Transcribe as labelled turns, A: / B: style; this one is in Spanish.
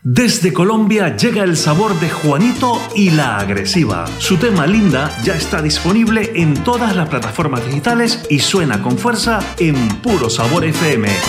A: Desde Colombia llega el sabor de Juanito y la Agresiva. Su tema Linda ya está disponible en todas las plataformas digitales y suena con fuerza en Puro Sabor FM.